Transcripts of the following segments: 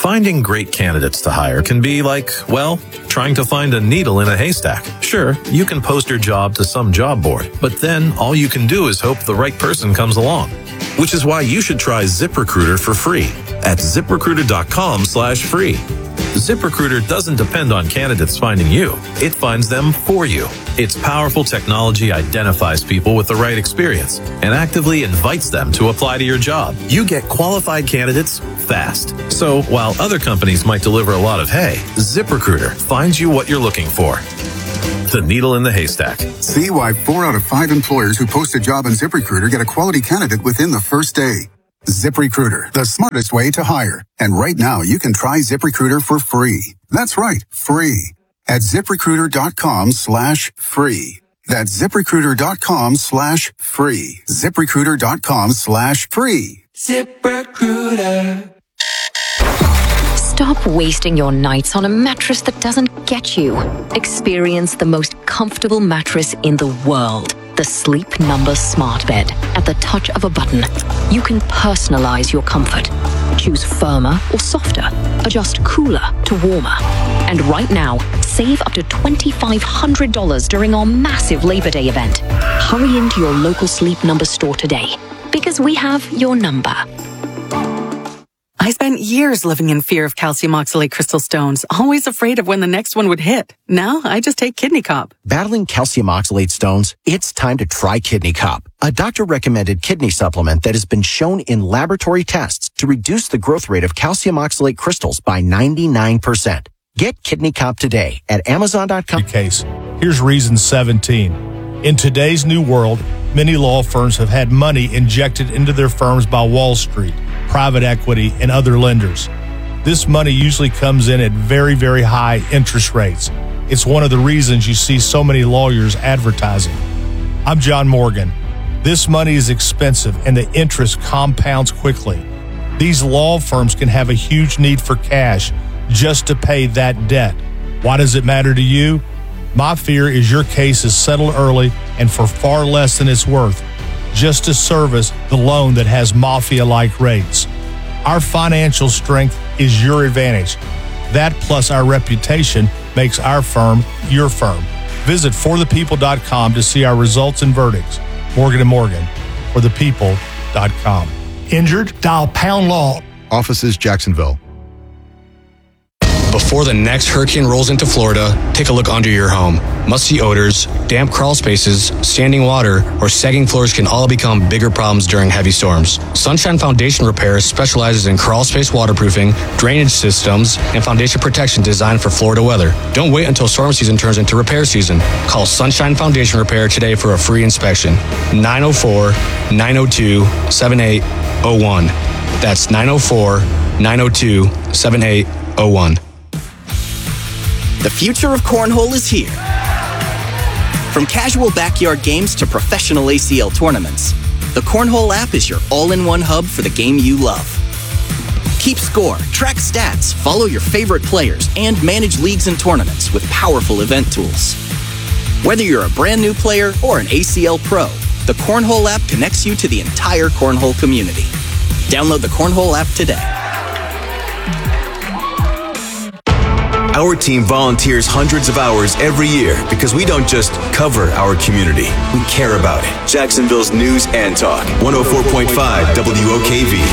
Finding great candidates to hire can be like, well, trying to find a needle in a haystack. Sure, you can post your job to some job board, but then all you can do is hope the right person comes along. Which is why you should try ZipRecruiter for free at ZipRecruiter.com/free. ZipRecruiter doesn't depend on candidates finding you. It finds them for you. Its powerful technology identifies people with the right experience and actively invites them to apply to your job. You get qualified candidates fast. So while other companies might deliver a lot of hay, ZipRecruiter finds you what you're looking for. The needle in the haystack. See why 4 out of 5 employers who post a job on ZipRecruiter get a quality candidate within the first day. ZipRecruiter, the smartest way to hire. And right now, you can try ZipRecruiter for free. That's right, free. At ZipRecruiter.com/free. That's ZipRecruiter.com/free. ZipRecruiter.com/free. ZipRecruiter. Stop wasting your nights on a mattress that doesn't get you. Experience the most comfortable mattress in the world. The Sleep Number Smart Bed. At the touch of a button, you can personalize your comfort. Choose firmer or softer. Adjust cooler to warmer. And right now, save up to $2,500 during our massive Labor Day event. Hurry into your local Sleep Number store today, because we have your number. I spent years living in fear of calcium oxalate crystal stones, always afraid of when the next one would hit. Now I just take Kidney Cop. Battling calcium oxalate stones? It's time to try Kidney Cop, a doctor-recommended kidney supplement that has been shown in laboratory tests to reduce the growth rate of calcium oxalate crystals by 99%. Get Kidney Cop today at Amazon.com. Case. Here's reason 17. In today's new world, many law firms have had money injected into their firms by Wall Street, private equity, and other lenders. This money usually comes in at very, very high interest rates. It's one of the reasons you see so many lawyers advertising. I'm John Morgan. This money is expensive and the interest compounds quickly. These law firms can have a huge need for cash just to pay that debt. Why does it matter to you? My fear is your case is settled early and for far less than it's worth, just to service the loan that has mafia-like rates. Our financial strength is your advantage. That plus our reputation makes our firm your firm. Visit forthepeople.com to see our results and verdicts. Morgan & Morgan, forthepeople.com. Injured? Dial pound law. Offices, Jacksonville. Before the next hurricane rolls into Florida, take a look under your home. Musty odors, damp crawl spaces, standing water, or sagging floors can all become bigger problems during heavy storms. Sunshine Foundation Repair specializes in crawl space waterproofing, drainage systems, and foundation protection designed for Florida weather. Don't wait until storm season turns into repair season. Call Sunshine Foundation Repair today for a free inspection. 904-902-7801. That's 904-902-7801. The future of cornhole is here. From casual backyard games to professional ACL tournaments, the Cornhole app is your all-in-one hub for the game you love. Keep score, track stats, follow your favorite players, and manage leagues and tournaments with powerful event tools. Whether you're a brand new player or an ACL pro, the Cornhole app connects you to the entire cornhole community. Download the Cornhole app today. Our team volunteers hundreds of hours every year because we don't just cover our community, we care about it. Jacksonville's News and Talk, 104.5 WOKV.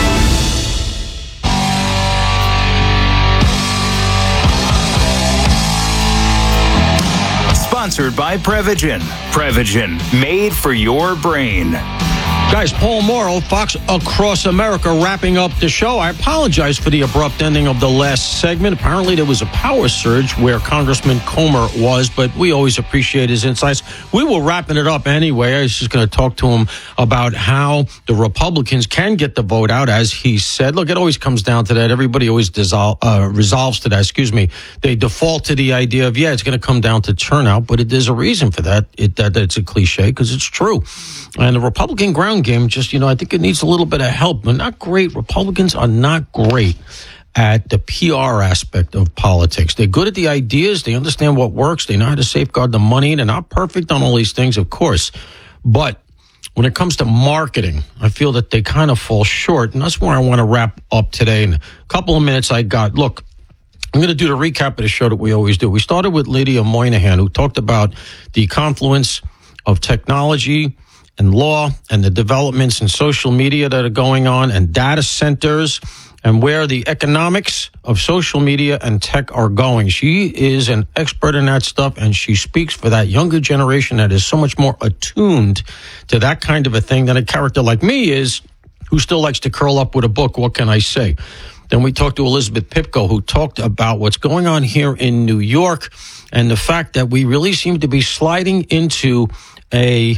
Sponsored by Prevagen. Prevagen, made for your brain. Guys, Paul Morrow, Fox Across America, wrapping up the show. I apologize for the abrupt ending of the last segment. Apparently, there was a power surge where Congressman Comer was, but we always appreciate his insights. We were wrapping it up anyway. I was just going to talk to him about how the Republicans can get the vote out, as he said. Look, it always comes down to that. Everybody always resolves to that. They default to the idea of, it's going to come down to turnout, but there's a reason for that. It's a cliche because it's true. And the Republican ground game, I think it needs a little bit of help. They're not great. Republicans are not great at the PR aspect of politics. They're good at the ideas. They understand what works. They know how to safeguard the money. They're not perfect on all these things, of course. But when it comes to marketing, I feel that they kind of fall short. And that's where I want to wrap up today. In a couple of minutes I got. Look, I'm going to do the recap of the show that we always do. We started with Lydia Moynihan, who talked about the confluence of technology and law and the developments in social media that are going on and data centers and where the economics of social media and tech are going. She is an expert in that stuff, and she speaks for that younger generation that is so much more attuned to that kind of a thing than a character like me is, who still likes to curl up with a book. What can I say? Then we talked to Elizabeth Pipko, who talked about what's going on here in New York and the fact that we really seem to be sliding into a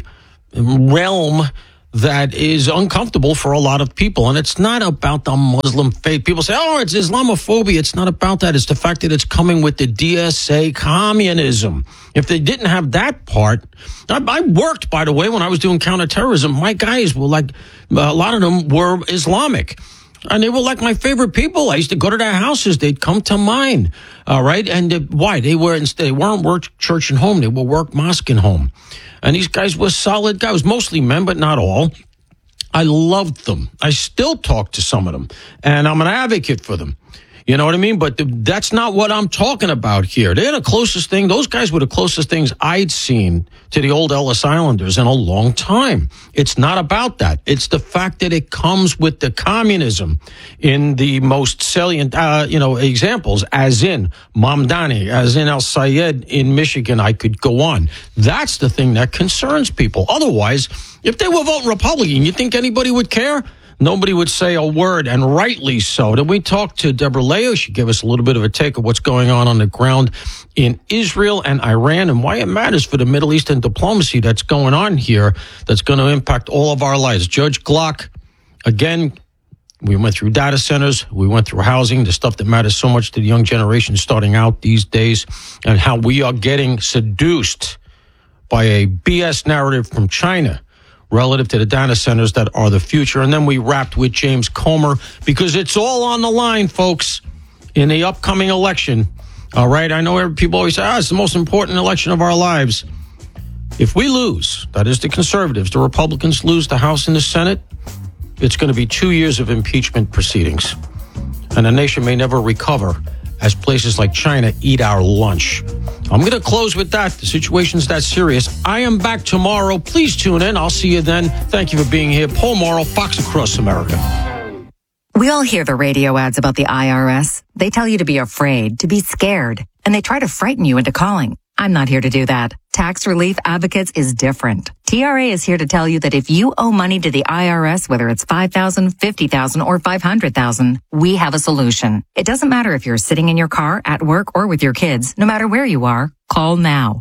realm that is uncomfortable for a lot of people. And it's not about the Muslim faith. People say, oh, it's Islamophobia. It's not about that. It's the fact that it's coming with the DSA communism. If they didn't have that part, I worked, by the way, when I was doing counterterrorism. My guys were like, a lot of them were Islamic. And they were like my favorite people. I used to go to their houses. They'd come to mine. All right. And why? They weren't work church and home. They were work mosque and home. And these guys were solid guys, mostly men, but not all. I loved them. I still talk to some of them, and I'm an advocate for them. You know what I mean? But that's not what I'm talking about here. They're the closest thing. Those guys were the closest things I'd seen to the old Ellis Islanders in a long time. It's not about that. It's the fact that it comes with the communism in the most salient, examples, as in Mamdani, as in El Sayed in Michigan. I could go on. That's the thing that concerns people. Otherwise, if they were voting Republican, you think anybody would care? Nobody would say a word, and rightly so. Then we talked to Deborah Leo. She gave us a little bit of a take of what's going on the ground in Israel and Iran and why it matters for the Middle Eastern diplomacy that's going on here that's going to impact all of our lives. Judge Glock, again, we went through data centers. We went through housing, the stuff that matters so much to the young generation starting out these days, and how we are getting seduced by a BS narrative from China relative to the data centers that are the future. And then we wrapped with James Comer, because it's all on the line, folks, in the upcoming election. All right, I know people always say, it's the most important election of our lives. If we lose, that is the conservatives, the Republicans lose the House and the Senate, it's going to be 2 years of impeachment proceedings. And the nation may never recover as places like China eat our lunch. I'm going to close with that. The situation's that serious. I am back tomorrow. Please tune in. I'll see you then. Thank you for being here. Paul Morrow, Fox Across America. We all hear the radio ads about the IRS. They tell you to be afraid, to be scared, and they try to frighten you into calling. I'm not here to do that. Tax Relief Advocates is different. TRA is here to tell you that if you owe money to the IRS, whether it's $5,000, $50,000, or $500,000, we have a solution. It doesn't matter if you're sitting in your car, at work, or with your kids. No matter where you are, call now.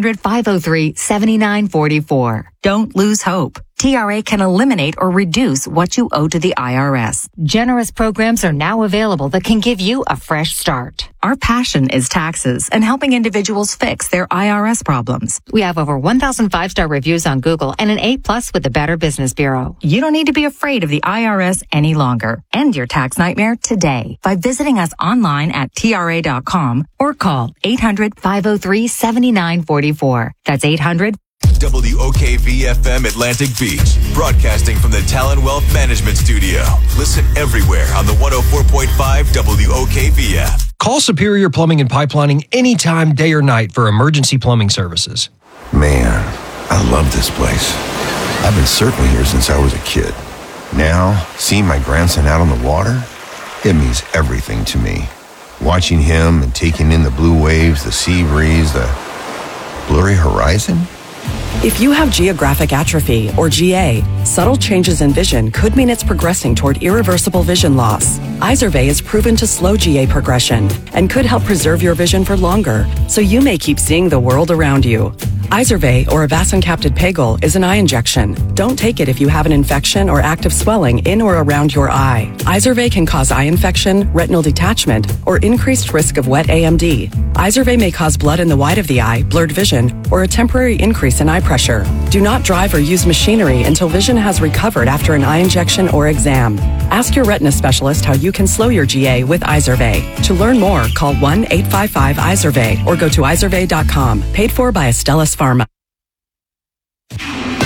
800-503-7944. Don't lose hope. TRA can eliminate or reduce what you owe to the IRS. Generous programs are now available that can give you a fresh start. Our passion is taxes and helping individuals fix their IRS problems. We have over 1,000 5-star reviews on Google and an A+ with the Better Business Bureau. You don't need to be afraid of the IRS any longer. End your tax nightmare today by visiting us online at TRA.com or call 800-503-7944. That's 800 WOKV-FM Atlantic Beach, broadcasting from the Talon Wealth Management Studio. Listen everywhere on the 104.5 WOKV app. Call Superior Plumbing and Pipelining anytime, day or night, for emergency plumbing services. Man, I love this place. I've been surfing here since I was a kid. Now, seeing my grandson out on the water, it means everything to me. Watching him and taking in the blue waves, the sea breeze, the blurry horizon. If you have geographic atrophy, or GA, subtle changes in vision could mean it's progressing toward irreversible vision loss. Izervay is proven to slow GA progression and could help preserve your vision for longer, so you may keep seeing the world around you. Izervay, or avacincaptad pegol, is an eye injection. Don't take it if you have an infection or active swelling in or around your eye. Izervay can cause eye infection, retinal detachment, or increased risk of wet AMD. Izervay may cause blood in the white of the eye, blurred vision, or a temporary increase in eye pressure. Do not drive or use machinery until vision has recovered after an eye injection or exam. Ask your retina specialist how you can slow your GA with Izervay. To learn more, call 1-855-IZERVAY or go to izervay.com. Paid for by Astellas Pharma. The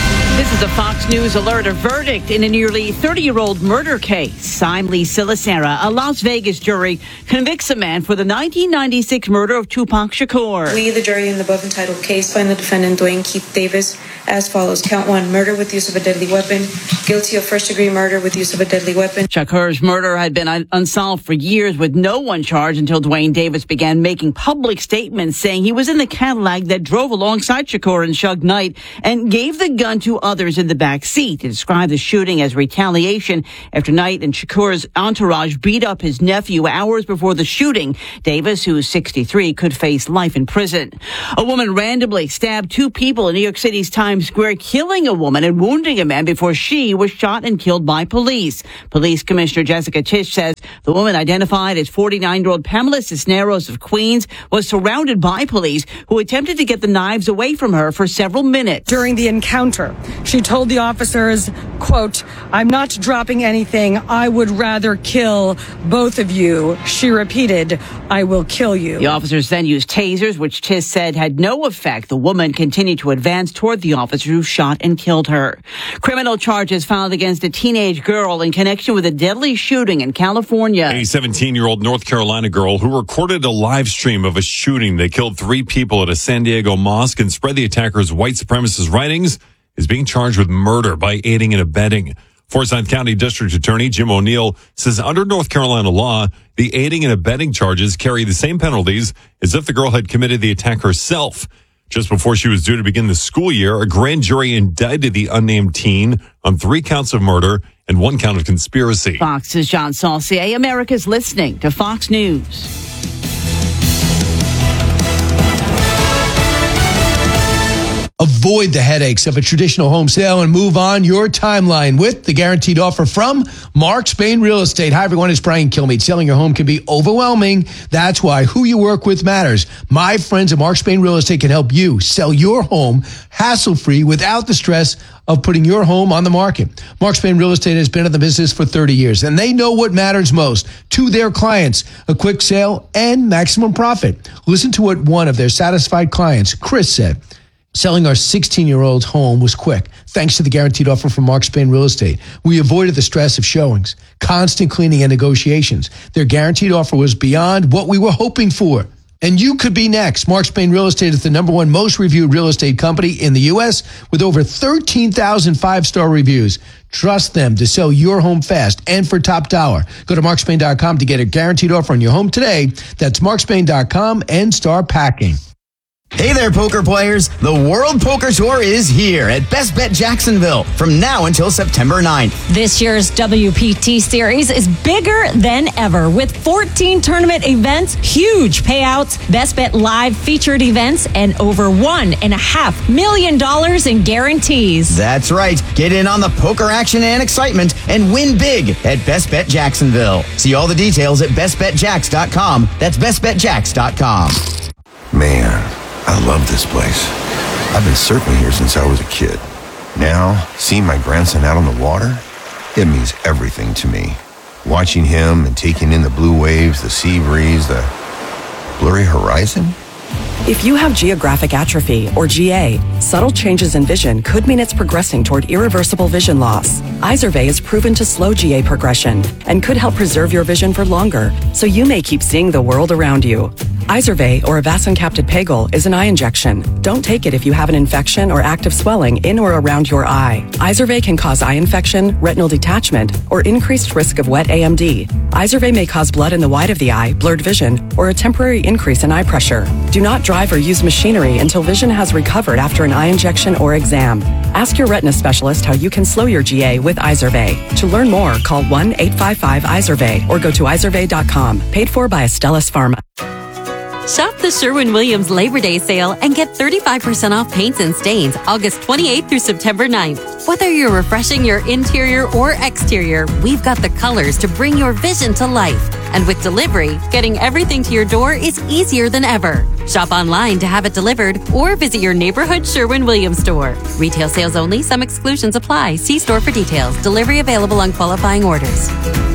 This is a Fox News alert. A verdict in a nearly 30-year-old murder case. I'm Lee Silasera. A Las Vegas jury convicts a man for the 1996 murder of Tupac Shakur. We, the jury in the above entitled case, find the defendant Dwayne Keith Davis as follows. Count 1, murder with use of a deadly weapon. Guilty of first-degree murder with use of a deadly weapon. Shakur's murder had been unsolved for years with no one charged until Dwayne Davis began making public statements saying he was in the Cadillac that drove alongside Shakur and Suge Knight and gave the gun to others in the back seat. He described the shooting as retaliation after Knight and Shakur's entourage beat up his nephew hours before the shooting. Davis, who is 63, could face life in prison. A woman randomly stabbed 2 people in New York City's Times Square, killing a woman and wounding a man before she was shot and killed by police. Police Commissioner Jessica Tisch says the woman, identified as 49-year-old Pamela Cisneros of Queens, was surrounded by police who attempted to get the knives away from her for several minutes. During the encounter, she told the officers, quote, "I'm not dropping anything. I would rather kill both of you." She repeated, "I will kill you." The officers then used tasers, which Tisch said had no effect. The woman continued to advance toward the officer who shot and killed her. Criminal charges filed against a teenage girl in connection with a deadly shooting in California. A 17-year-old North Carolina girl who recorded a live stream of a shooting that killed 3 people at a San Diego mosque and spread the attacker's white supremacist writings is being charged with murder by aiding and abetting. Forsyth County District Attorney Jim O'Neill says under North Carolina law, the aiding and abetting charges carry the same penalties as if the girl had committed the attack herself. Just before she was due to begin the school year, a grand jury indicted the unnamed teen on 3 counts of murder and 1 count of conspiracy. Fox's John Saucier. America's listening to Fox News. Avoid the headaches of a traditional home sale and move on your timeline with the guaranteed offer from Mark Spain Real Estate. Hi, everyone. It's Brian Kilmeade. Selling your home can be overwhelming. That's why who you work with matters. My friends at Mark Spain Real Estate can help you sell your home hassle-free without the stress of putting your home on the market. Mark Spain Real Estate has been in the business for 30 years, and they know what matters most to their clients, a quick sale and maximum profit. Listen to what one of their satisfied clients, Chris, said. Selling our 16-year-old home was quick, thanks to the guaranteed offer from Mark Spain Real Estate. We avoided the stress of showings, constant cleaning, and negotiations. Their guaranteed offer was beyond what we were hoping for. And you could be next. Mark Spain Real Estate is the #1 most reviewed real estate company in the U.S. with over 13,000 5-star reviews. Trust them to sell your home fast and for top dollar. Go to markspain.com to get a guaranteed offer on your home today. That's markspain.com and start packing. Hey there, poker players. The World Poker Tour is here at Best Bet Jacksonville from now until September 9th. This year's WPT series is bigger than ever with 14 tournament events, huge payouts, Best Bet live featured events, and over $1.5 million in guarantees. That's right. Get in on the poker action and excitement and win big at Best Bet Jacksonville. See all the details at bestbetjacks.com. That's bestbetjacks.com. Man, I love this place. I've been surfing here since I was a kid. Now, seeing my grandson out on the water, it means everything to me. Watching him and taking in the blue waves, the sea breeze, the blurry horizon. If you have geographic atrophy, or GA, subtle changes in vision could mean it's progressing toward irreversible vision loss. Izervay is proven to slow GA progression and could help preserve your vision for longer, so you may keep seeing the world around you. Izervay, or avacincaptad pegol, is an eye injection. Don't take it if you have an infection or active swelling in or around your eye. Izervay can cause eye infection, retinal detachment, or increased risk of wet AMD. Izervay may cause blood in the white of the eye, blurred vision, or a temporary increase in eye pressure. Do not drive or use machinery until vision has recovered after an eye injection or exam. Ask your retina specialist how you can slow your GA with Izervay. To learn more, call 1-855-IZERVAY or go to izervay.com. Paid for by Astellas Pharma. Shop the Sherwin-Williams Labor Day sale and get 35% off paints and stains August 28th through September 9th. Whether you're refreshing your interior or exterior, we've got the colors to bring your vision to life. And with delivery, getting everything to your door is easier than ever. Shop online to have it delivered or visit your neighborhood Sherwin-Williams store. Retail sales only. Some exclusions apply. See store for details. Delivery available on qualifying orders.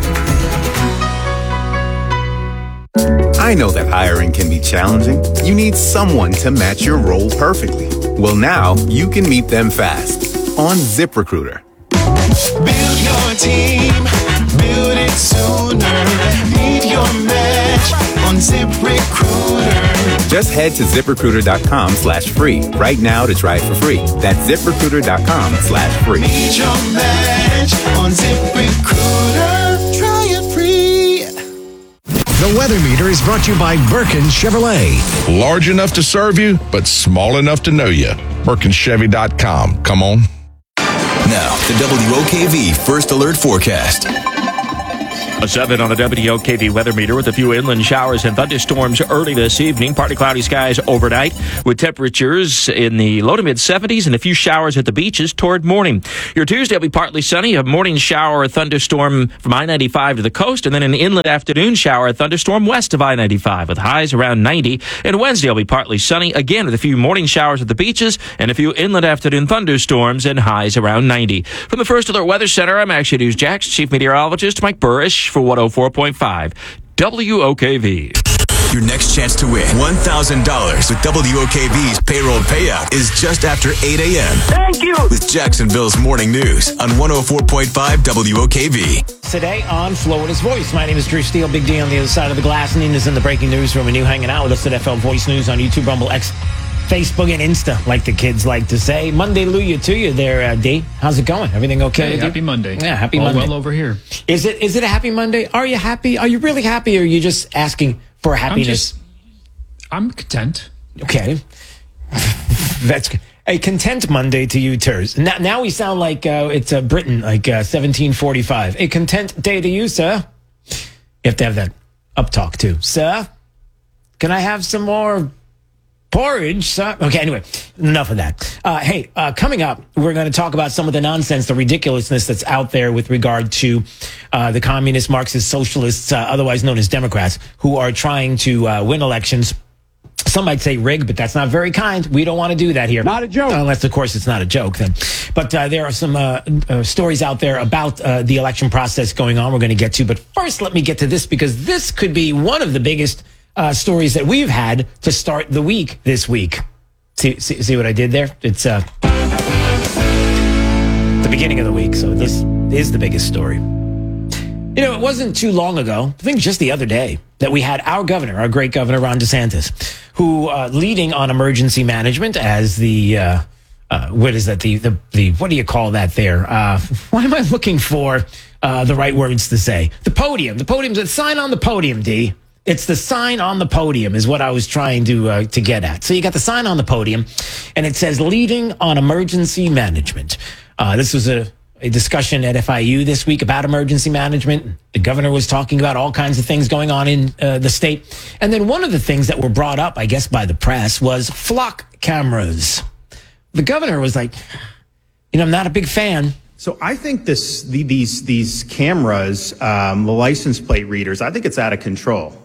I know that hiring can be challenging. You need someone to match your role perfectly. Well, now you can meet them fast. on ZipRecruiter. Build your team, build it sooner. Need your match on ZipRecruiter. Just head to ZipRecruiter.com/free right now to try it for free. That's ZipRecruiter.com/free. Need your match on ZipRecruiter. Try it free. The Weather Meter is brought to you by Birkin Chevrolet. Large enough to serve you, but small enough to know you. BirkinChevy.com. Come on. Now, the WOKV First Alert Forecast. A 7 on the WOKV weather meter with a few inland showers and thunderstorms early this evening. Partly cloudy skies overnight with temperatures in the low to mid 70s and a few showers at the beaches toward morning. Your Tuesday will be partly sunny, a morning shower or thunderstorm from I-95 to the coast, and then an inland afternoon shower or thunderstorm west of I-95 with highs around 90. And Wednesday will be partly sunny, again with a few morning showers at the beaches and a few inland afternoon thunderstorms and highs around 90. From the First Alert Weather Center, I'm Action News Jax Chief Meteorologist Mike Burrish for 104.5 WOKV. Your next chance to win $1,000 with WOKV's payroll payout is just after 8 a.m. Thank you. With Jacksonville's Morning News on 104.5 WOKV. Today on Florida's Voice, my name is Drew Steele. Big D on the other side of the glass. Nina's in the breaking newsroom, and you hanging out with us at FL Voice News on YouTube, Rumble, X, Facebook, and Insta, like the kids like to say. Monday-luya to you there, D. How's it going? Everything okay? Hey, happy Monday. Yeah, happy All Monday. well over here. Is it a happy Monday? Are you happy? Are you really happy, or are you just asking for happiness? I'm content. Okay. That's a content Monday to you, Ters. Now we sound like it's Britain, like 1745. A content day to you, sir. You have to have that uptalk, too. Sir, can I have some more porridge, sir? Okay, anyway, enough of that. Coming up, we're going to talk about some of the nonsense, the ridiculousness that's out there with regard to the communist, Marxist, socialists, otherwise known as Democrats, who are trying to win elections. Some might say rig, but that's not very kind. We don't want to do that here. Not a joke. Unless, of course, it's not a joke then. But there are some stories out there about the election process going on we're going to get to. But first, let me get to this, because this could be one of the biggest stories that we've had to start the week this week. See what I did there? It's the beginning of the week, so this is the biggest story. You know, it wasn't too long ago, I think just the other day, that we had our governor, our great governor, Ron DeSantis, who leading on emergency management as the, what is that? The what do you call that there? Why am I looking for the right words to say? The podium, the sign on the podium, D. It's the sign on the podium is what I was trying to get at. So you got the sign on the podium, and it says leading on emergency management. This was a discussion at FIU this week about emergency management. The governor was talking about all kinds of things going on in the state. And then one of the things that were brought up, I guess, by the press was flock cameras. The governor was like, I'm not a big fan. So I think these cameras, the license plate readers, I think it's out of control.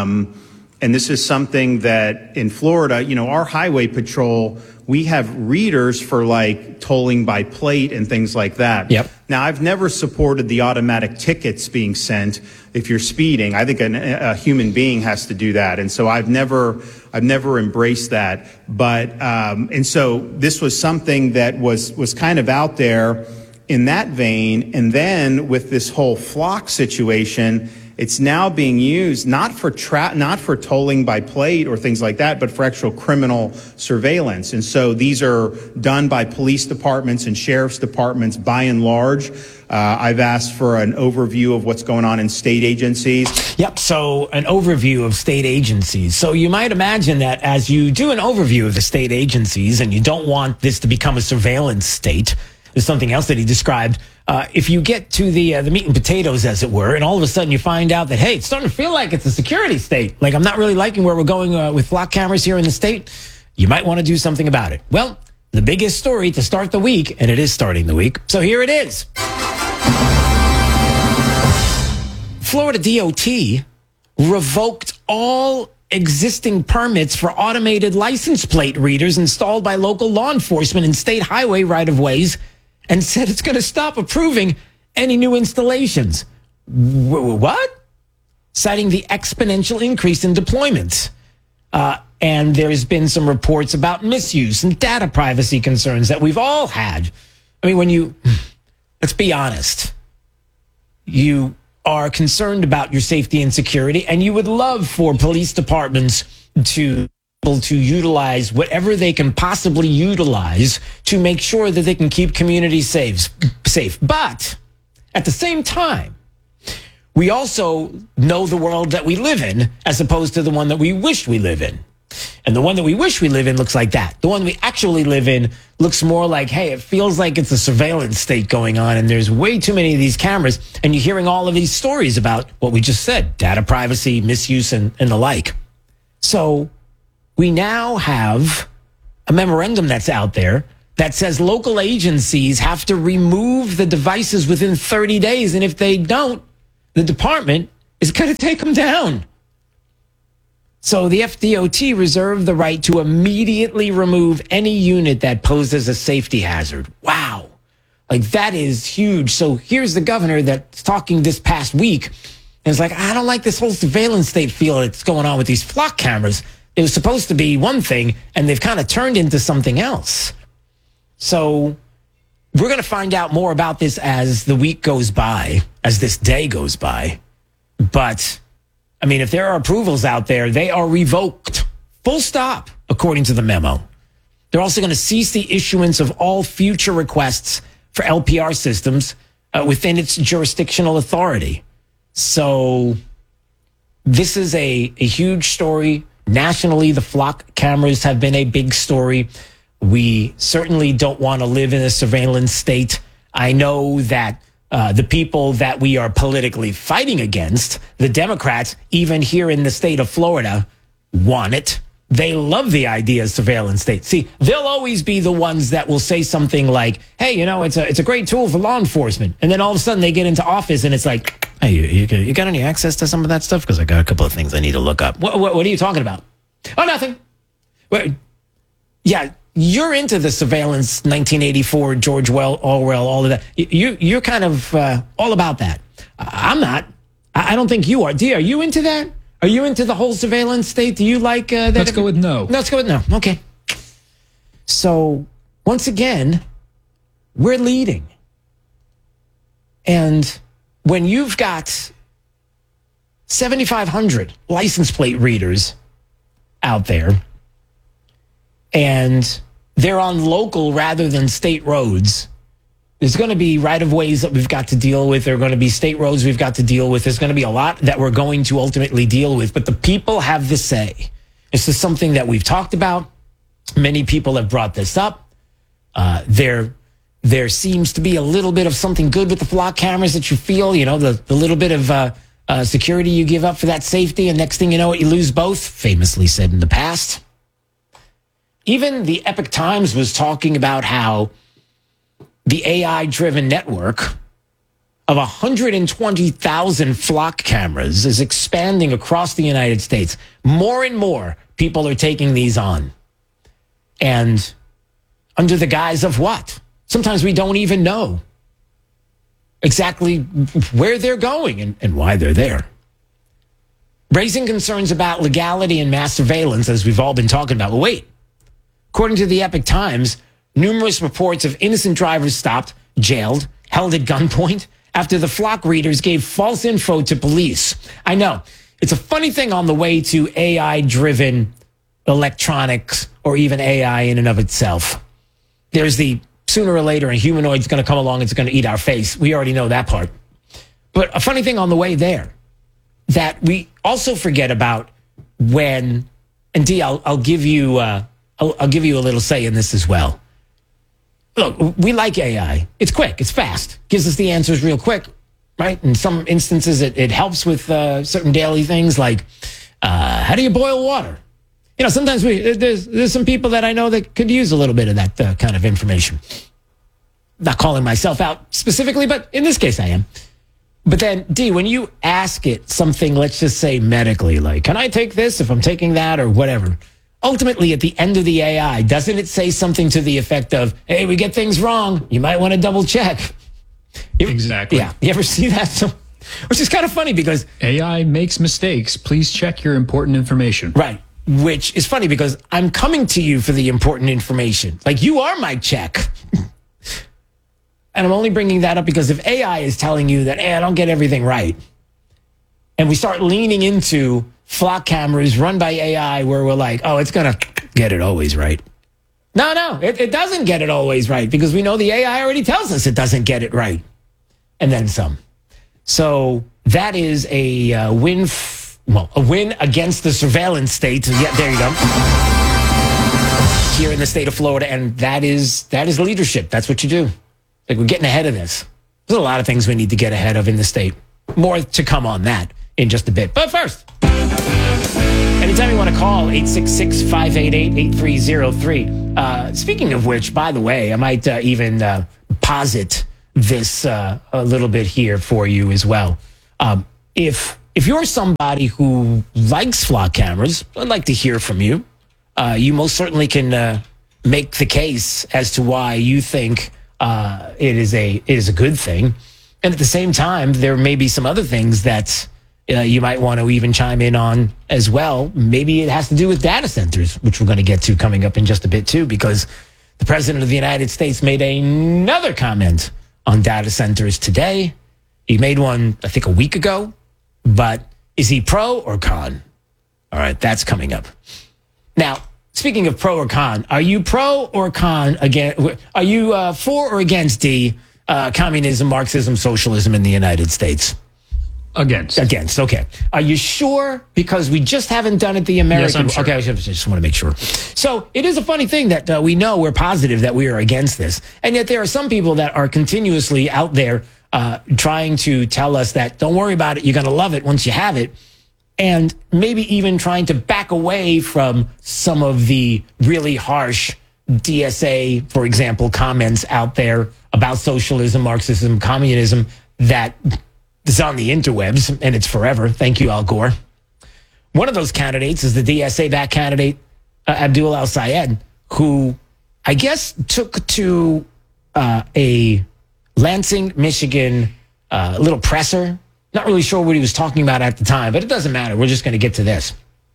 And this is something that in Florida, our highway patrol, we have readers for like tolling by plate and things like that. Yep. Now, I've never supported the automatic tickets being sent if you're speeding. I think a human being has to do that. And so I've never embraced that. But, and so this was something that was kind of out there in that vein. And then with this whole flock situation, it's now being used not for tolling by plate or things like that, but for actual criminal surveillance. And so these are done by police departments and sheriff's departments by and large. I've asked for an overview of what's going on in state agencies. Yep. So an overview of state agencies. So you might imagine that as you do an overview of the state agencies and you don't want this to become a surveillance state, there's something else that he described. If you get to the meat and potatoes, as it were, and all of a sudden you find out that, hey, it's starting to feel like it's a security state. Like, I'm not really liking where we're going with flock cameras here in the state. You might want to do something about it. Well, the biggest story to start the week, and it is starting the week. So here it is. Florida DOT revoked all existing permits for automated license plate readers installed by local law enforcement in state highway right-of-ways, and said it's going to stop approving any new installations. What? Citing the exponential increase in deployments. And there's been some reports about misuse and data privacy concerns that we've all had I mean, let's be honest, you are concerned about your safety and security, and you would love for police departments to be able to utilize whatever they can possibly utilize to make sure that they can keep communities safe. But at the same time, we also know the world that we live in as opposed to the one that we wish we live in. And the one that we wish we live in looks like that. The one we actually live in looks more like, hey, it feels like it's a surveillance state going on, and there's way too many of these cameras, and you're hearing all of these stories about what we just said, data privacy, misuse, and the like. So we now have a memorandum that's out there that says local agencies have to remove the devices within 30 days, and if they don't, the department is going to take them down. So the FDOT reserved the right to immediately remove any unit that poses a safety hazard. Wow. Like, that is huge. So here's the governor that's talking this past week. And it's like, I don't like this whole surveillance state feel that's going on with these flock cameras. It was supposed to be one thing, and they've kind of turned into something else. So we're going to find out more about this as the week goes by, as this day goes by. But I mean, if there are approvals out there, they are revoked. Full stop, according to the memo. They're also going to cease the issuance of all future requests for LPR systems within its jurisdictional authority. So this is a huge story. Nationally, the flock cameras have been a big story. We certainly don't want to live in a surveillance state. I know that the people that we are politically fighting against, the Democrats, even here in the state of Florida, want it. They love the idea of surveillance state. See, they'll always be the ones that will say something like, hey, you know, it's a great tool for law enforcement. And then all of a sudden they get into office and it's like, hey, you got any access to some of that stuff? Because I got a couple of things I need to look up. What are you talking about? Oh, nothing. Yeah. You're into the surveillance, 1984, George Orwell, all of that. You're kind of all about that. I'm not. I don't think you are. D, are you into that? Are you into the whole surveillance state? Do you like that? Let's go with no. Let's go with no. Okay. So, once again, we're leading. And when you've got 7,500 license plate readers out there, and they're on local rather than state roads, there's going to be right-of-ways that we've got to deal with. There are going to be state roads we've got to deal with. There's going to be a lot that we're going to ultimately deal with. But the people have the say. This is something that we've talked about. Many people have brought this up. There seems to be a little bit of something good with the flock cameras that you feel, you know, the little bit of security you give up for that safety. And next thing you know, you lose both, famously said in the past. Even the Epoch Times was talking about how the AI-driven network of 120,000 flock cameras is expanding across the United States. More and more people are taking these on. And under the guise of what? Sometimes we don't even know exactly where they're going and why they're there. Raising concerns about legality and mass surveillance, as we've all been talking about. Well, wait. According to the Epoch Times, numerous reports of innocent drivers stopped, jailed, held at gunpoint after the flock readers gave false info to police. I know. It's a funny thing on the way to AI-driven electronics or even AI in and of itself. There's the sooner or later a humanoid's going to come along, it's going to eat our face. We already know that part. But a funny thing on the way there that we also forget about when, and D, I'll give you I'll give you a little say in this as well. Look, we like AI. It's quick. It's fast. Gives us the answers real quick, right? In some instances, it helps with certain daily things like how do you boil water? You know, sometimes there's some people that I know that could use a little bit of that kind of information. Not calling myself out specifically, but in this case I am. But then, D, when you ask it something, let's just say medically, like, can I take this if I'm taking that or whatever? Ultimately, at the end of the AI, doesn't it say something to the effect of, hey, we get things wrong. You might want to double check. Exactly. Yeah. You ever see that? So, which is kind of funny because AI makes mistakes. Please check your important information. Right. Which is funny because I'm coming to you for the important information. Like, you are my check. And I'm only bringing that up because if AI is telling you that, I don't get everything right, and we start leaning into flock cameras run by AI where we're like, oh, it's going to get it always right. No, it doesn't get it always right because we know the AI already tells us it doesn't get it right. And then some. So that is a win against the surveillance state. Yeah, there you go. Here in the state of Florida. And that is leadership. That's what you do. Like, we're getting ahead of this. There's a lot of things we need to get ahead of in the state. More to come on that in just a bit. But first, anytime you want to call, 866-588-8303. Speaking of which, by the way, I might even posit this a little bit here for you as well. If you're somebody who likes flock cameras, I'd like to hear from you. You most certainly can make the case as to why you think it is a good thing. And at the same time, there may be some other things that you might want to even chime in on as well. Maybe it has to do with data centers, which we're going to get to coming up in just a bit too, because the president of the United States made another comment on data centers today. He made one, I think, a week ago. But is he pro or con? All right, that's coming up. Now, speaking of pro or con, are you pro or con again? Are you for or against communism, Marxism, socialism in the United States? Against, okay. Are you sure? Because we just haven't done it the American... Yes, I'm sure. Okay, I just want to make sure. So it is a funny thing that we know we're positive that we are against this. And yet there are some people that are continuously out there trying to tell us that, don't worry about it, you're going to love it once you have it. And maybe even trying to back away from some of the really harsh DSA, for example, comments out there about socialism, Marxism, communism that is on the interwebs, and it's forever. Thank you, Al Gore. One of those candidates is the DSA-backed candidate, Abdul Al-Sayed, who I guess took to a Lansing, Michigan little presser. Not really sure what he was talking about at the time, but it doesn't matter. We're just going to get to this.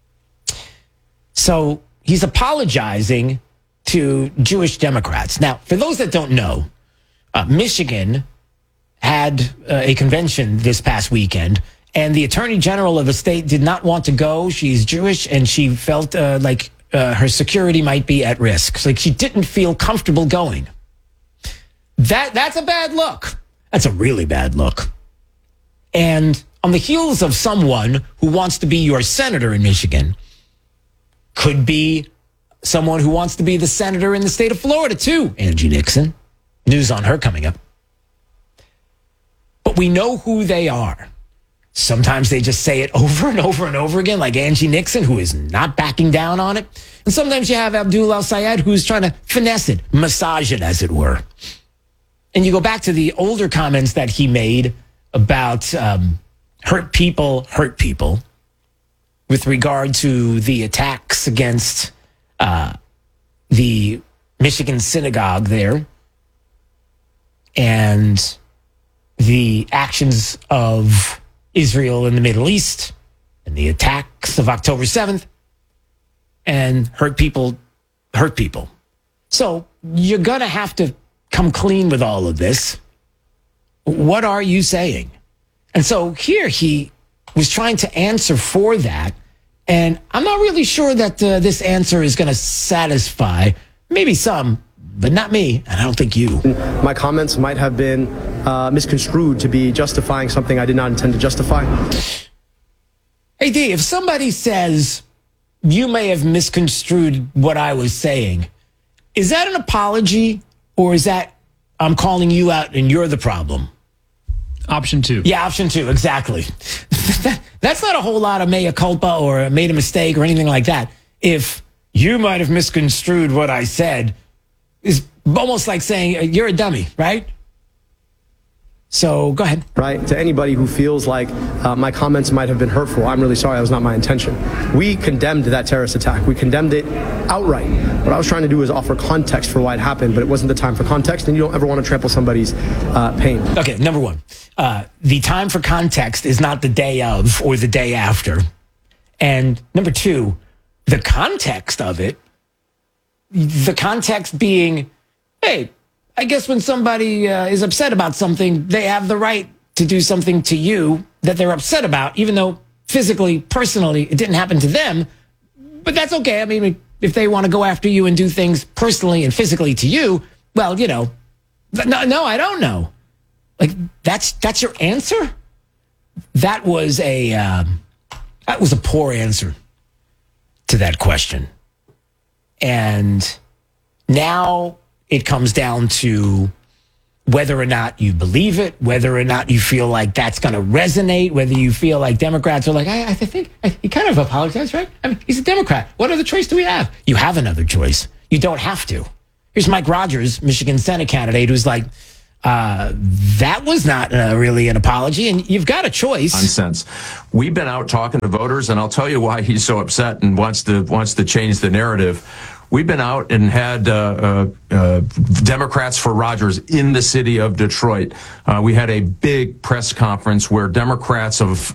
So he's apologizing to Jewish Democrats. Now, for those that don't know, Michigan had a convention this past weekend, and the attorney general of the state did not want to go. She's Jewish, and she felt like her security might be at risk. So, like, she didn't feel comfortable going. That's a bad look. That's a really bad look. And on the heels of someone who wants to be your senator in Michigan, could be someone who wants to be the senator in the state of Florida too, Angie Nixon. News on her coming up. But we know who they are. Sometimes they just say it over and over and over again, like Angie Nixon, who is not backing down on it. And sometimes you have Abdul Al-Sayed, who's trying to finesse it, massage it, as it were. And you go back to the older comments that he made about hurt people with regard to the attacks against the Michigan synagogue there and the actions of Israel in the Middle East and the attacks of October 7th, and hurt people. So you're going to have to come clean with all of this. What are you saying? And so here he was trying to answer for that. And I'm not really sure that this answer is going to satisfy maybe some, but not me. And I don't think you. My comments might have been misconstrued to be justifying something I did not intend to justify. Hey, D, if somebody says you may have misconstrued what I was saying, is that an apology, or is that I'm calling you out and you're the problem? Option 2. Yeah, option 2, exactly. That's not a whole lot of mea culpa or made a mistake or anything like that. If you might have misconstrued what I said, is almost like saying you're a dummy, right? So go ahead. Right. To anybody who feels like my comments might have been hurtful, I'm really sorry. That was not my intention. We condemned that terrorist attack. We condemned it outright. What I was trying to do is offer context for why it happened, but it wasn't the time for context, and you don't ever want to trample somebody's pain. Okay, number one, the time for context is not the day of or the day after. And number two, the context of it, the context being, hey, I guess when somebody is upset about something, they have the right to do something to you that they're upset about, even though physically, personally, it didn't happen to them. But that's okay. I mean, if they want to go after you and do things personally and physically to you, well, you know, no, I don't know. Like, that's your answer? That was a poor answer to that question. And now it comes down to whether or not you believe it, whether or not you feel like that's going to resonate, whether you feel like Democrats are like, I think he kind of apologized, right? I mean, he's a Democrat. What other choice do we have? You have another choice. You don't have to. Here's Mike Rogers, Michigan Senate candidate, who's like, that was not really an apology, and you've got a choice. Nonsense. We've been out talking to voters, and I'll tell you why he's so upset and wants to change the narrative. We've been out and had Democrats for Rogers in the city of Detroit. We had a big press conference where Democrats of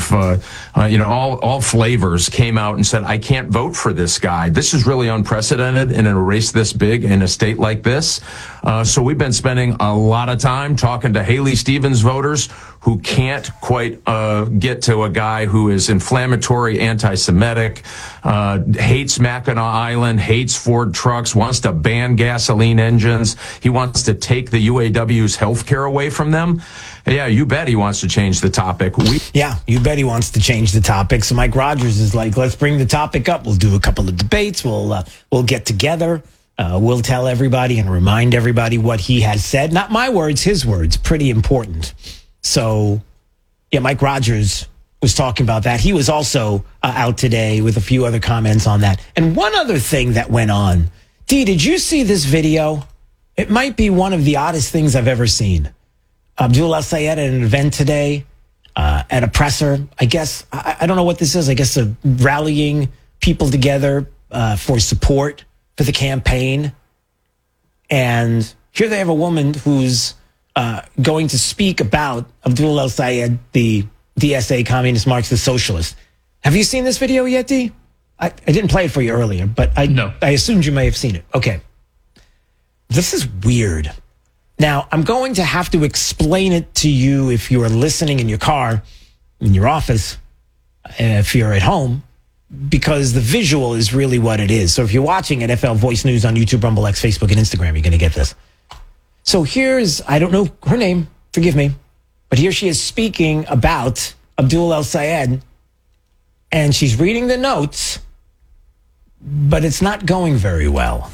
all flavors came out and said, I can't vote for this guy. This is really unprecedented in a race this big in a state like this. So we've been spending a lot of time talking to Haley Stevens voters who can't quite get to a guy who is inflammatory, anti-Semitic, hates Mackinac Island, hates Ford trucks, wants to ban gasoline engines. He wants to take the UAW's health care away from them. Yeah, you bet he wants to change the topic. Yeah, you bet he wants to change the topic. So Mike Rogers is like, let's bring the topic up. We'll do a couple of debates. We'll get together. We'll tell everybody and remind everybody what he has said. Not my words, his words. Pretty important. So, yeah, Mike Rogers was talking about that. He was also out today with a few other comments on that. And one other thing that went on. Dee, did you see this video? It might be one of the oddest things I've ever seen. Abdul El-Sayed at an event today, at a presser. I guess, I don't know what this is. I guess rallying people together for support for the campaign. And here they have a woman who's going to speak about Abdul El-Sayed, the DSA, Communist Marxist Socialist. Have you seen this video yet, Dee? I didn't play it for you earlier, but I assumed you may have seen it. Okay. This is weird. Now, I'm going to have to explain it to you if you are listening in your car, in your office, if you're at home, because the visual is really what it is. So if you're watching NFL Voice News on YouTube, Rumble X, Facebook, and Instagram, you're going to get this. So here's, I don't know her name, forgive me, but here she is speaking about Abdul El-Sayed, and she's reading the notes, but it's not going very well.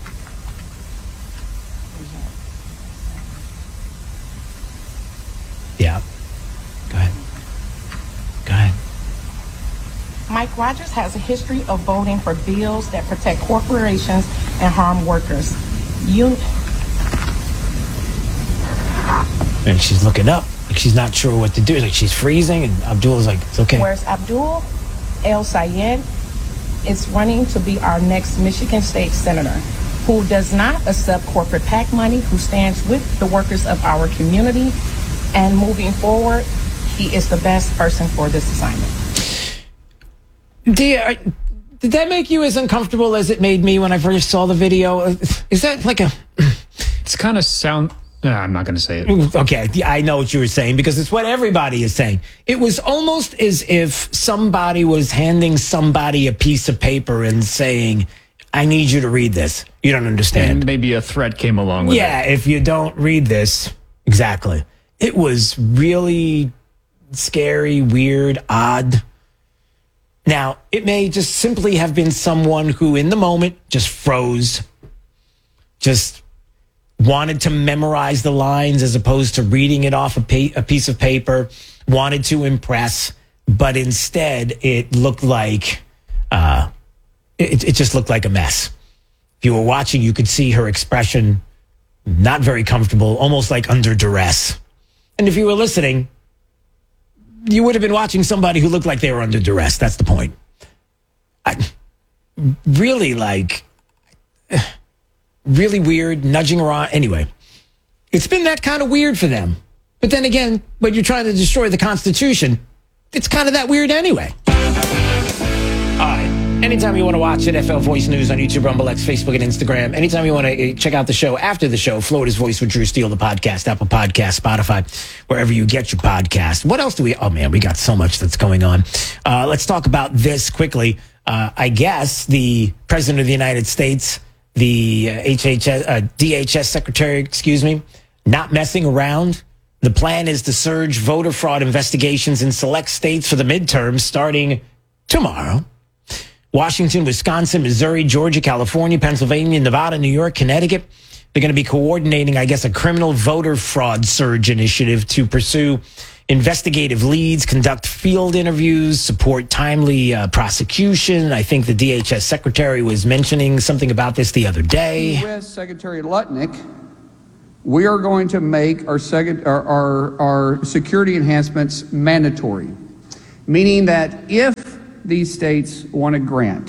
Yeah. Go ahead. Mike Rogers has a history of voting for bills that protect corporations and harm workers. And she's looking up, like she's not sure what to do. Like she's freezing, and Abdul is like, it's okay. Whereas Abdul El-Sayed is running to be our next Michigan State Senator, who does not accept corporate PAC money, who stands with the workers of our community, and moving forward, he is the best person for this assignment. Did that make you as uncomfortable as it made me when I first saw the video? Is that like a... It's kind of sound... I'm not going to say it. Okay, I know what you were saying because it's what everybody is saying. It was almost as if somebody was handing somebody a piece of paper and saying, I need you to read this. You don't understand. And maybe a threat came along with it. Yeah, if you don't read this. Exactly. It was really scary, weird, odd. Now, it may just simply have been someone who in the moment just froze, just wanted to memorize the lines as opposed to reading it off a piece of paper, wanted to impress, but instead it looked like, it just looked like a mess. If you were watching, you could see her expression, not very comfortable, almost like under duress. And if you were listening, you would have been watching somebody who looked like they were under duress. That's the point. Really weird, nudging around. Anyway, it's been that kind of weird for them. But then again, when you're trying to destroy the Constitution, it's kind of that weird anyway. All right. Anytime you want to watch NFL Voice News on YouTube, Rumble X, Facebook, and Instagram. Anytime you want to check out the show after the show, Florida's Voice with Drew Steele, the podcast, Apple Podcast, Spotify, wherever you get your podcast. What else do we... Oh, man, we got so much that's going on. Let's talk about this quickly. I guess the President of the United States, the DHS Secretary, not messing around. The plan is to surge voter fraud investigations in select states for the midterms starting tomorrow. Washington, Wisconsin, Missouri, Georgia, California, Pennsylvania, Nevada, New York, Connecticut. They're going to be coordinating, I guess, a criminal voter fraud surge initiative to pursue investigative leads, conduct field interviews, support timely prosecution. I think the DHS secretary was mentioning something about this the other day. U.S. Secretary Lutnick, we are going to make our security enhancements mandatory, meaning that if these states want a grant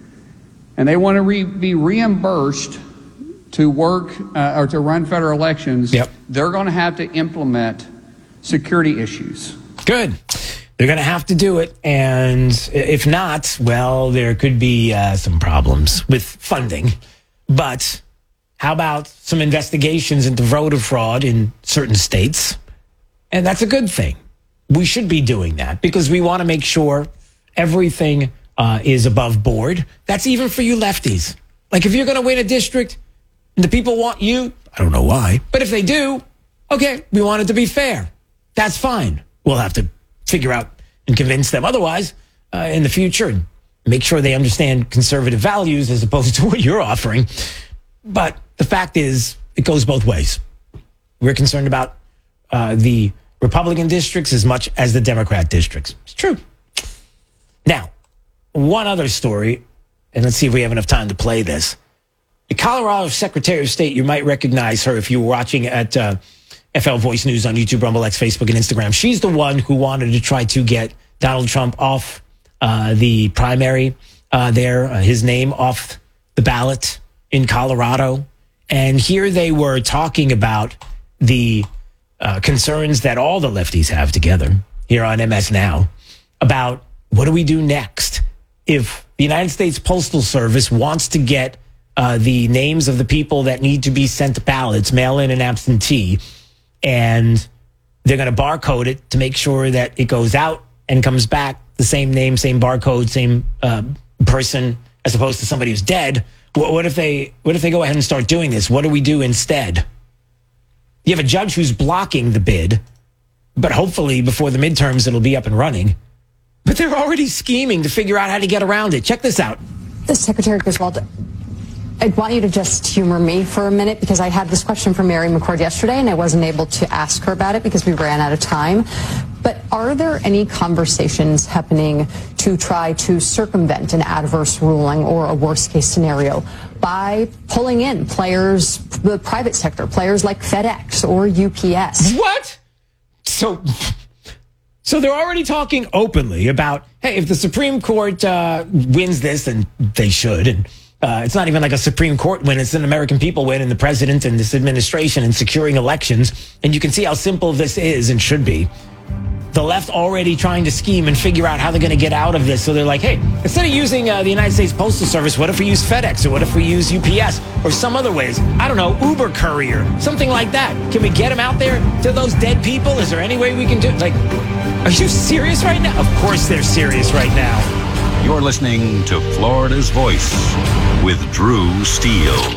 and they want to be reimbursed to work or to run federal elections, they're going to have to implement security issues. Good. They're going to have to do it. And if not, well, there could be some problems with funding. But how about some investigations into voter fraud in certain states? And that's a good thing. We should be doing that because we want to make sure everything is above board. That's even for you lefties. Like if you're going to win a district and the people want you, I don't know why, but if they do, okay, we want it to be fair. That's fine. We'll have to figure out and convince them otherwise in the future and make sure they understand conservative values as opposed to what you're offering. But the fact is, it goes both ways. We're concerned about the Republican districts as much as the Democrat districts. It's true. Now, one other story, and let's see if we have enough time to play this. The Colorado Secretary of State, you might recognize her if you were watching at FL Voice News on YouTube, Rumble X, Facebook, and Instagram. She's the one who wanted to try to get Donald Trump off the primary his name off the ballot in Colorado. And here they were talking about the concerns that all the lefties have together here on MS Now about what do we do next if the United States Postal Service wants to get the names of the people that need to be sent ballots, mail-in and absentee, and they're going to barcode it to make sure that it goes out and comes back the same name, same barcode, same person, as opposed to somebody who's dead. What if they go ahead and start doing this? What do we do instead? You have a judge who's blocking the bid, but hopefully before the midterms it'll be up and running. But they're already scheming to figure out how to get around it. Check this out. Secretary Griswold, I want you to just humor me for a minute because I had this question from Mary McCord yesterday and I wasn't able to ask her about it because we ran out of time. But are there any conversations happening to try to circumvent an adverse ruling or a worst case scenario by pulling in players, the private sector, players like FedEx or UPS? What? So they're already talking openly about, hey, if the Supreme Court wins this, and they should, and it's not even like a Supreme Court win, it's an American people win, and the president and this administration and securing elections, and you can see how simple this is and should be. The left already trying to scheme and figure out how they're going to get out of this. So they're like, hey, instead of using the United States Postal Service, what if we use FedEx? Or what if we use UPS? Or some other ways? I don't know, Uber courier, something like that. Can we get them out there to those dead people? Is there any way we can do it? Like, are you serious right now? Of course they're serious right now. You're listening to Florida's Voice with Drew Steele.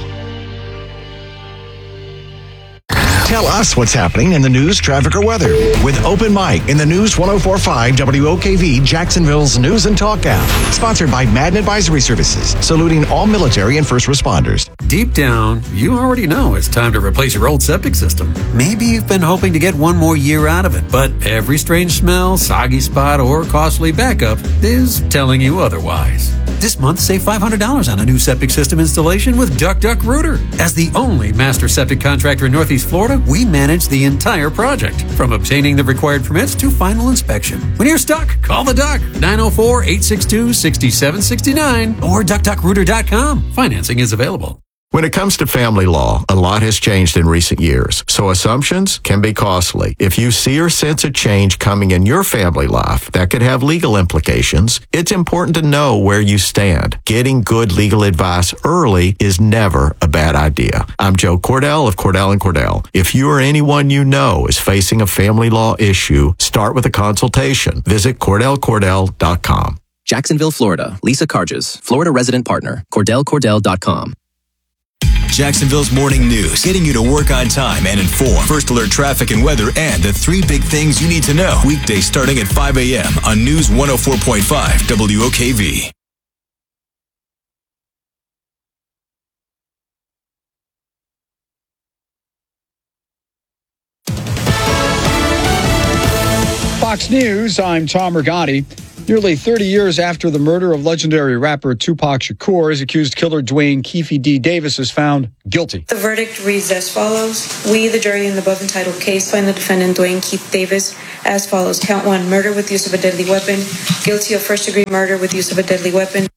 Tell us what's happening in the news, traffic, or weather with Open Mic in the News 104.5 WOKV Jacksonville's News and Talk app. Sponsored by Madden Advisory Services, saluting all military and first responders. Deep down, you already know it's time to replace your old septic system. Maybe you've been hoping to get one more year out of it, but every strange smell, soggy spot, or costly backup is telling you otherwise. This month, save $500 on a new septic system installation with Duck Duck Rooter. As the only master septic contractor in Northeast Florida, we manage the entire project, from obtaining the required permits to final inspection. When you're stuck, call the Duck, 904-862-6769 or duckduckrooter.com. Financing is available. When it comes to family law, a lot has changed in recent years, so assumptions can be costly. If you see or sense a change coming in your family life that could have legal implications, it's important to know where you stand. Getting good legal advice early is never a bad idea. I'm Joe Cordell of Cordell & Cordell. If you or anyone you know is facing a family law issue, start with a consultation. Visit CordellCordell.com. Jacksonville, Florida. Lisa Carges, Florida resident partner. CordellCordell.com. Jacksonville's morning news, getting you to work on time and informed. First alert traffic and weather and the 3 big things you need to know. Weekdays starting at 5 a.m. on News 104.5 WOKV. Fox News, I'm Tom Rigotti. Nearly 30 years after the murder of legendary rapper Tupac Shakur, his accused killer Dwayne Keefe D. Davis is found guilty. The verdict reads as follows. We, the jury in the above entitled case, find the defendant Dwayne Keefe Davis as follows. Count 1, murder with use of a deadly weapon. Guilty of first-degree murder with use of a deadly weapon.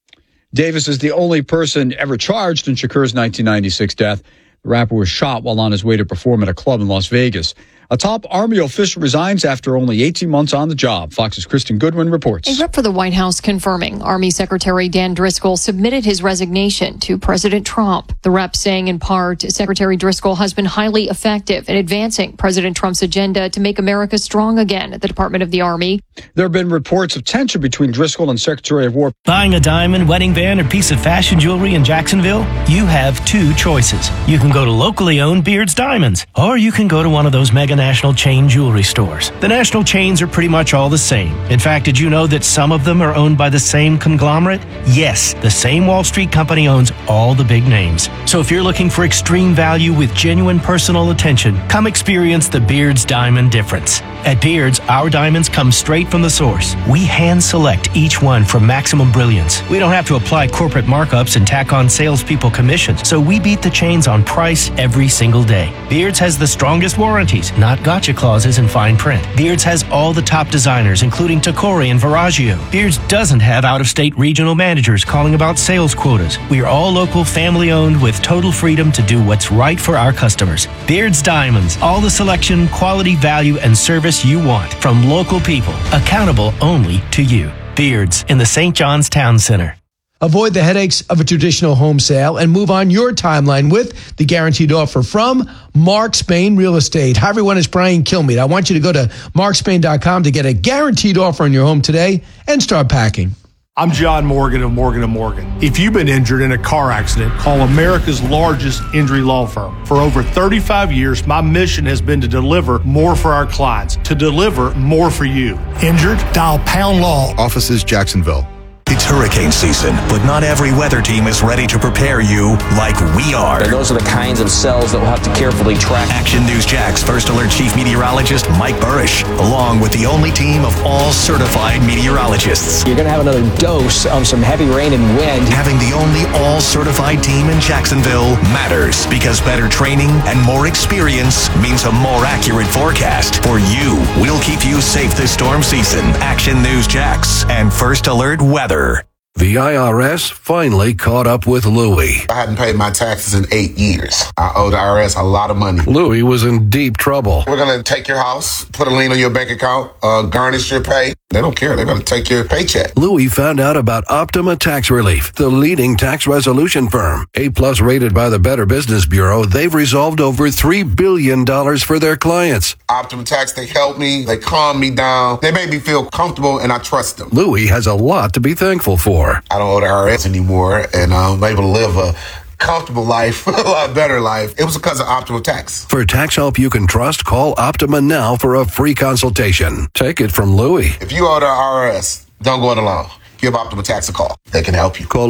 Davis is the only person ever charged in Shakur's 1996 death. The rapper was shot while on his way to perform at a club in Las Vegas. A top Army official resigns after only 18 months on the job. Fox's Kristen Goodwin reports. A rep for the White House confirming Army Secretary Dan Driscoll submitted his resignation to President Trump. The rep saying in part, Secretary Driscoll has been highly effective in advancing President Trump's agenda to make America strong again at the Department of the Army. There have been reports of tension between Driscoll and Secretary of War. Buying a diamond, wedding band, or piece of fashion jewelry in Jacksonville? You have 2 choices. You can go to locally owned Beard's Diamonds, or you can go to one of those mega national chain jewelry stores. The national chains are pretty much all the same. In fact, did you know that some of them are owned by the same conglomerate? Yes, the same Wall Street company owns all the big names. So if you're looking for extreme value with genuine personal attention, come experience the Beard's Diamond difference. At Beard's, our diamonds come straight from the source. We hand select each one for maximum brilliance. We don't have to apply corporate markups and tack on salespeople commissions, so we beat the chains on price every single day. Beard's has the strongest warranties, not gotcha clauses and fine print. Beard's has all the top designers, including Tacori and Veragio. Beard's doesn't have out-of-state regional managers calling about sales quotas. We are all local, family-owned with total freedom to do what's right for our customers. Beard's Diamonds, all the selection, quality, value, and service you want from local people, accountable only to you. Beard's in the St. John's Town Center. Avoid the headaches of a traditional home sale and move on your timeline with the guaranteed offer from Mark Spain Real Estate. Hi, everyone. It's Brian Kilmeade. I want you to go to markspain.com to get a guaranteed offer on your home today and start packing. I'm John Morgan of Morgan & Morgan. If you've been injured in a car accident, call America's largest injury law firm. For over 35 years, my mission has been to deliver more for our clients, to deliver more for you. Injured? Dial Pound Law. Offices Jacksonville. It's hurricane season, but not every weather team is ready to prepare you like we are. And those are the kinds of cells that we'll have to carefully track. Action News Jax First Alert Chief Meteorologist Mike Burrish, along with the only team of all certified meteorologists. You're going to have another dose of some heavy rain and wind. Having the only all certified team in Jacksonville matters because better training and more experience means a more accurate forecast. For you, we'll keep you safe this storm season. Action News Jax and First Alert Weather. The IRS finally caught up with Louie. I hadn't paid my taxes in 8 years. I owe the IRS a lot of money. Louie was in deep trouble. We're going to take your house, put a lien on your bank account, garnish your pay. They don't care. They're going to take your paycheck. Louie found out about Optima Tax Relief, the leading tax resolution firm. A-plus rated by the Better Business Bureau, they've resolved over $3 billion for their clients. Optima Tax, they help me. They calm me down. They make me feel comfortable, and I trust them. Louie has a lot to be thankful for. I don't owe the IRS anymore, and I'm able to live a comfortable life, a lot better life. It was because of Optima Tax. For tax help you can trust, call Optima now for a free consultation. Take it from Louie. If you owe the IRS, don't go it alone. Give Optima Tax a call. They can help you. Call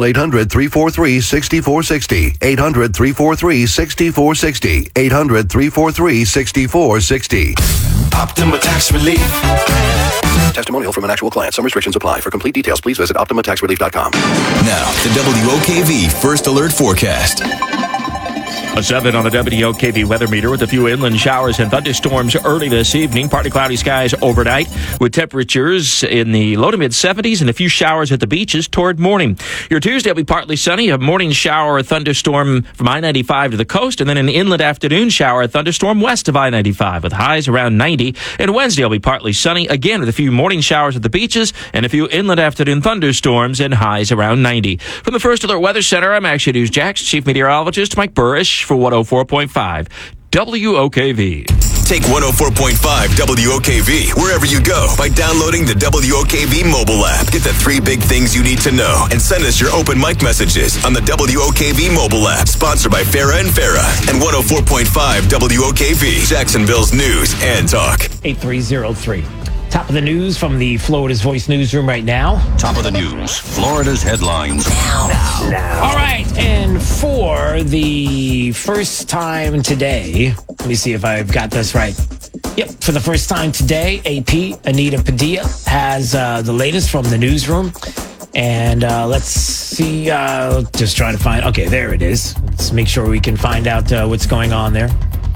800-343-6460. 800-343-6460. 800-343-6460. Optima Tax Relief. Testimonial from an actual client. Some restrictions apply. For complete details, please visit OptimaTaxRelief.com. Now, the WOKV First Alert Forecast. A 7 on the WOKV weather meter with a few inland showers and thunderstorms early this evening. Partly cloudy skies overnight with temperatures in the low to mid 70s and a few showers at the beaches toward morning. Your Tuesday will be partly sunny. A morning shower or thunderstorm from I-95 to the coast, and then an inland afternoon shower or thunderstorm west of I-95 with highs around 90. And Wednesday will be partly sunny again with a few morning showers at the beaches and a few inland afternoon thunderstorms and highs around 90. From the First Alert Weather Center, I'm Action News Jax Chief Meteorologist Mike Burrish for 104.5 WOKV. Take 104.5 WOKV wherever you go by downloading the WOKV mobile app. Get the 3 big things you need to know and send us your open mic messages on the WOKV mobile app. Sponsored by Farah and Farah and 104.5 WOKV, Jacksonville's news and talk. 8303. Top of the news from the Florida's Voice newsroom right now. Top of the news, Florida's headlines. Now. All right, and for the first time today, let me see if I've got this right. Yep, for the first time today, AP Anita Padilla has the latest from the newsroom. And let's see, just trying to find, okay, there it is. Let's make sure we can find out what's going on there.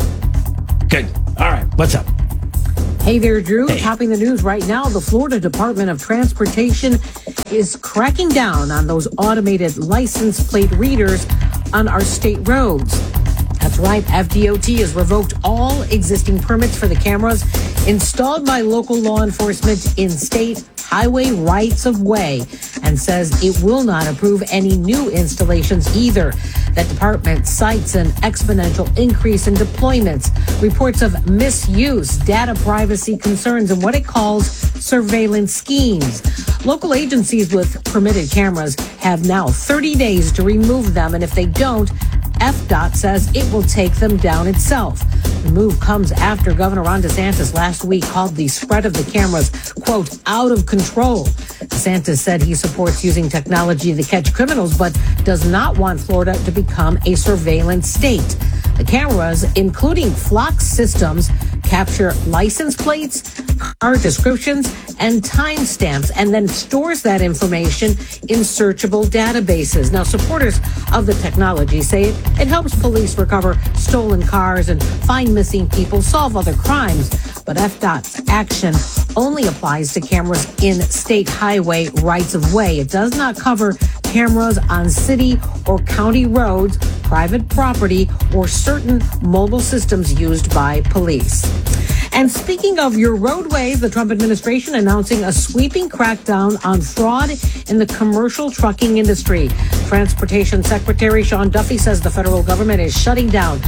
Good. All right, what's up? Hey there, Drew. Hey. Topping the news right now, the Florida Department of Transportation is cracking down on those automated license plate readers on our state roads. That's right. FDOT has revoked all existing permits for the cameras installed by local law enforcement in state highway rights of way and says it will not approve any new installations either. That department cites an exponential increase in deployments, reports of misuse, data privacy concerns, and what it calls surveillance schemes. Local agencies with permitted cameras have now 30 days to remove them, and if they don't, FDOT says it will take them down itself. The move comes after Governor Ron DeSantis last week called the spread of the cameras, quote, out of control. DeSantis said he supports using technology to catch criminals, but does not want Florida to become a surveillance state. The cameras, including Flock systems, capture license plates, car descriptions, and timestamps, and then stores that information in searchable databases. Now, supporters of the technology say it helps police recover stolen cars and find missing people, solve other crimes. But FDOT's action only applies to cameras in state highway rights of way. It does not cover cameras on city or county roads, private property, or certain mobile systems used by police. And speaking of your roadways, the Trump administration announcing a sweeping crackdown on fraud in the commercial trucking industry. Transportation Secretary Sean Duffy says the federal government is shutting down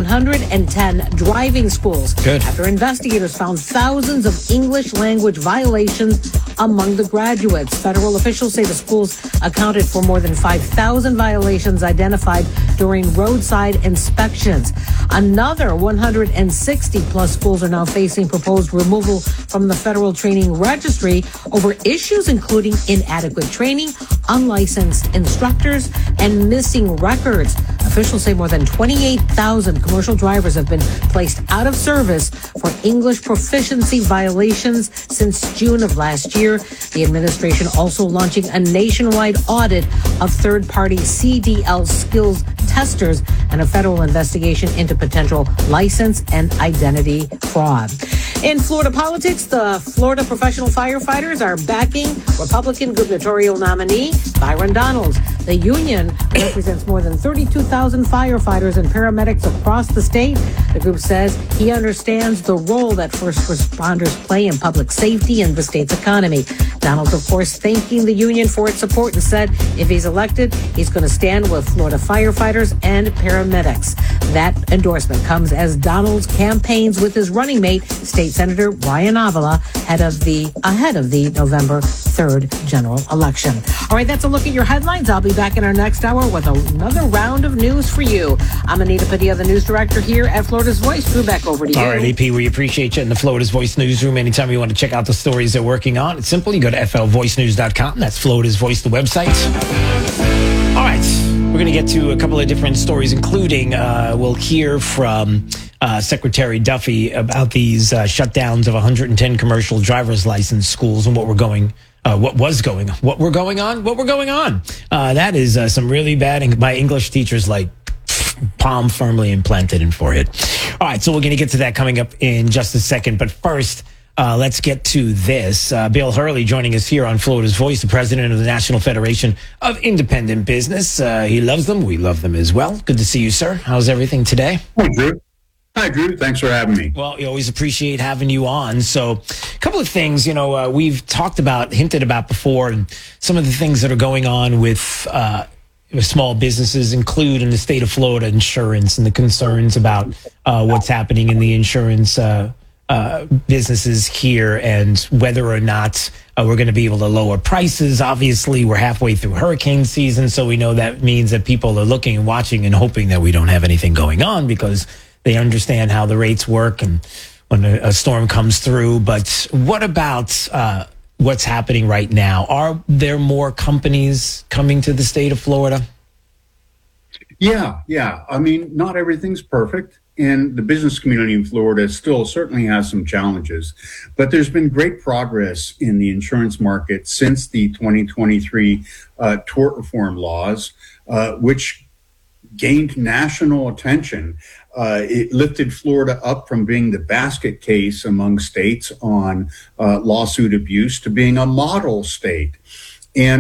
110 driving schools. Good. After investigators found thousands of English language violations among the graduates. Federal officials say the schools accounted for more than 5,000 violations identified during roadside inspections. Another 160 plus schools are now facing proposed removal from the federal training registry over issues including inadequate training, unlicensed instructors, and missing records. Officials say more than 28,000 commercial drivers have been placed out of service for English proficiency violations since June of last year. The administration also launching a nationwide audit of third-party CDL skills testers and a federal investigation into potential license and identity fraud. In Florida politics, the Florida professional firefighters are backing Republican gubernatorial nominee Byron Donalds. The union represents more than 32,000 firefighters and paramedics across the state. The group says he understands the role that first responders play in public safety and the state's economy. Donalds, of course, thanking the union for its support and said if he's elected, he's going to stand with Florida firefighters and paramedics. That endorsement comes as Donalds campaigns with his running mate, State Senator Brian Avila, ahead of the November 3rd general election. All right, that's a look at your headlines. I'll be back in our next hour with another round of news for you. I'm Anita Padilla, the news director here at Florida's Voice. Drew, back over to you. All right, AP, we appreciate you in the Florida's Voice newsroom. Anytime you want to check out the stories they're working on, it's simple. You go to flvoicenews.com. That's Florida's Voice, the website. All right, we're going to get to a couple of different stories, including we'll hear from Secretary Duffy about these shutdowns of 110 commercial driver's license schools and what we're going on. That is some really bad. My English teacher's like, palm firmly implanted in forehead. All right, so we're going to get to that coming up in just a second. But first, let's get to this. Bill Hurley joining us here on Florida's Voice, the president of the National Federation of Independent Business. He loves them. We love them as well. Good to see you, sir. How's everything today? Hi, Drew. Hi, Drew. Thanks for having me. Well, we always appreciate having you on. So a couple of things, we've hinted about before, and some of the things that are going on with small businesses include in the state of Florida insurance and the concerns about what's happening in the insurance businesses here and whether or not we're going to be able to lower prices. Obviously, we're halfway through hurricane season, so we know that means that people are looking and watching and hoping that we don't have anything going on because they understand how the rates work and when a storm comes through. But what about what's happening right now? Are there more companies coming to the state of Florida? Yeah. I mean, not everything's perfect. And the business community in Florida still certainly has some challenges. But there's been great progress in the insurance market since the 2023 tort reform laws, which gained national attention. It lifted Florida up from being the basket case among states on lawsuit abuse to being a model state. And